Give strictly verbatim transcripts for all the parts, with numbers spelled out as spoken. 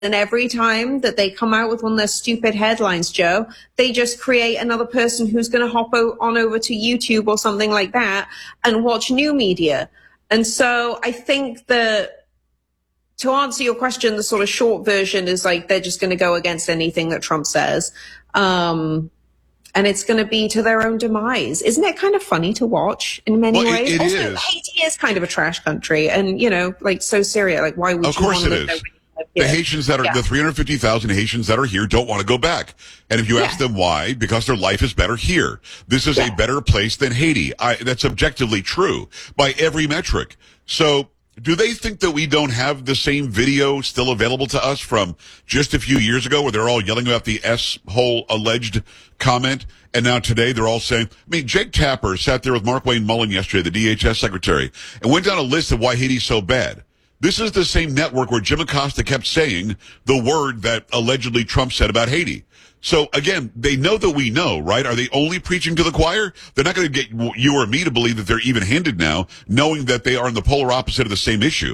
And every time that they come out with one of their stupid headlines, Joe, they just create another person who's going to hop on over to YouTube or something like that and watch new media. And so I think that, to answer your question, the sort of short version is like they're just going to go against anything that Trump says. Um, and it's going to be to their own demise. Isn't it kind of funny to watch in many well, ways? It, it also, is. Haiti is kind of a trash country. And, you know, like so Syria, like why would of you course want it to is. live The Haitians that are, yeah. the three hundred fifty thousand Haitians that are here don't want to go back. And if you yeah. ask them why, because their life is better here. This is yeah. a better place than Haiti. I, that's objectively true by every metric. So do they think that we don't have the same video still available to us from just a few years ago where they're all yelling about the S-hole alleged comment? And now today they're all saying, I mean, Jake Tapper sat there with Mark Wayne Mullen yesterday, the D H S secretary, and went down a list of why Haiti's so bad. This is the same network where Jim Acosta kept saying the word that allegedly Trump said about Haiti. So again, they know that we know, right? Are they only preaching to the choir? They're not going to get you or me to believe that they're even-handed now, knowing that they are in the polar opposite of the same issue.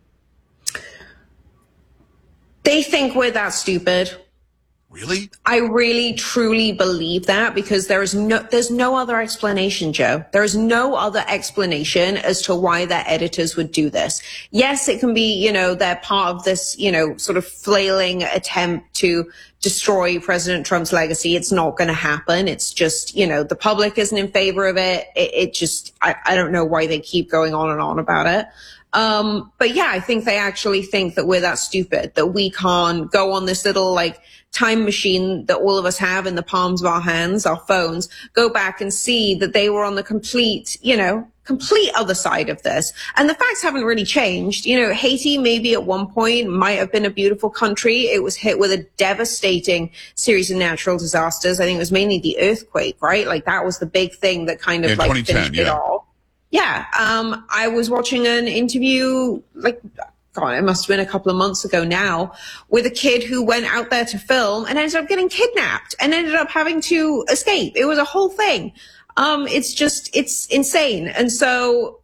They think we're that stupid. Really? I really, truly believe that because there is no, there's no other explanation, Joe. There is no other explanation as to why their editors would do this. Yes, it can be, you know, they're part of this, you know, sort of flailing attempt to destroy President Trump's legacy. It's not going to happen. It's just, you know, the public isn't in favor of it. It, it just, I, I don't know why they keep going on and on about it. Um, but yeah, I think they actually think that we're that stupid, that we can't go on this little like time machine that all of us have in the palms of our hands, our phones, go back and see that they were on the complete, you know, complete other side of this. And the facts haven't really changed. You know, Haiti maybe at one point might have been a beautiful country. It was hit with a devastating series of natural disasters. I think it was mainly the earthquake, right? Like that was the big thing that kind of in like finished yeah. it all. Yeah. Um, I was watching an interview, like, God, it must have been a couple of months ago now, with a kid who went out there to film and ended up getting kidnapped and ended up having to escape. It was a whole thing. Um, it's just, it's insane. And so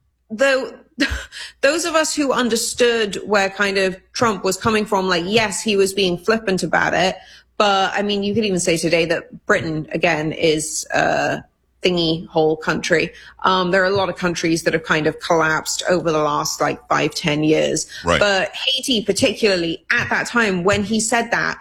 the, those of us who understood where kind of Trump was coming from, like, yes, he was being flippant about it. But I mean, you could even say today that Britain, again, is, uh, thingy whole country. Um, there are a lot of countries that have kind of collapsed over the last like five, ten years. Right. But Haiti, particularly at that time when he said that,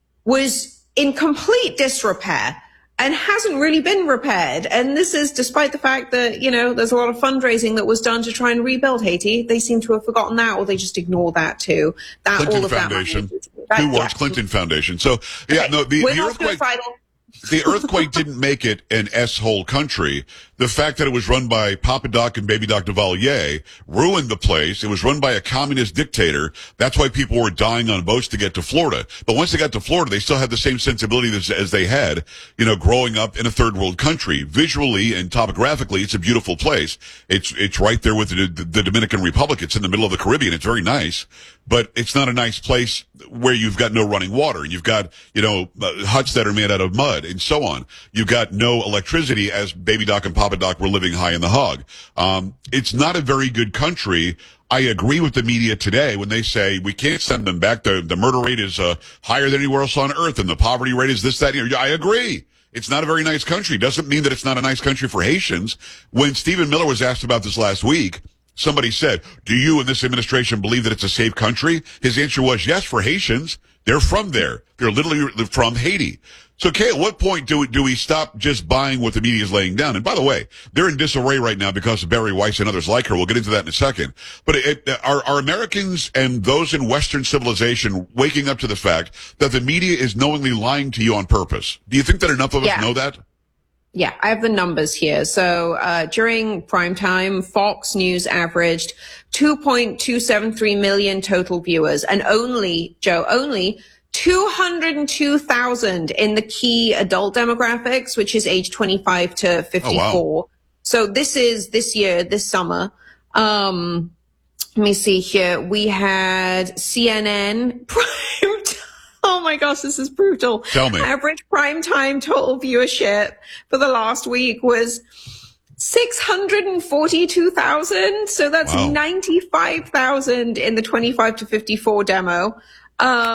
was in complete disrepair and hasn't really been repaired. And this is despite the fact that, you know, there's a lot of fundraising that was done to try and rebuild Haiti. They seem to have forgotten that, or they just ignore that too. That Clinton all of Foundation. That money, Two words, yeah. Clinton Foundation. So yeah, okay. no, the, We're the not earthquake. The earthquake didn't make it an S-hole country. The fact that it was run by Papa Doc and Baby Doc Duvalier ruined the place. It was run by a communist dictator. That's why people were dying on boats to get to Florida. But once they got to Florida, they still had the same sensibility as, as they had, you know, growing up in a third world country. Visually and topographically, it's a beautiful place. It's, it's right there with the, the Dominican Republic. It's in the middle of the Caribbean. It's very nice, but it's not a nice place where you've got no running water. You've got, you know, uh, huts that are made out of mud and so on. You've got no electricity as Baby Doc and Papa Doc were living high in the hog. Um, it's not a very good country. I agree with the media today when they say we can't send them back. The, the murder rate is uh, higher than anywhere else on earth, and the poverty rate is this, that. You know, I agree. It's not a very nice country. Doesn't mean that it's not a nice country for Haitians. When Stephen Miller was asked about this last week, somebody said, do you and this administration believe that it's a safe country? His answer was yes, for Haitians. They're from there. They're literally from Haiti. So, Kay, at what point do we, do we stop just buying what the media is laying down? And by the way, they're in disarray right now because of Barry Weiss and others like her. We'll get into that in a second. But it, are, are Americans and those in Western civilization waking up to the fact that the media is knowingly lying to you on purpose? Do you think that enough of us yeah. know that? Yeah, I have the numbers here. So uh during prime time, Fox News averaged two point two seven three million total viewers, and only, Joe, only two hundred two thousand in the key adult demographics, which is age twenty-five to fifty-four. Oh, wow. So this is this year, this summer. Um, let me see here. We had C N N prime time. Oh my gosh, this is brutal. Tell me. Average prime time total viewership for the last week was six hundred forty-two thousand. So that's wow. ninety-five thousand in the twenty-five to fifty-four demo. Um,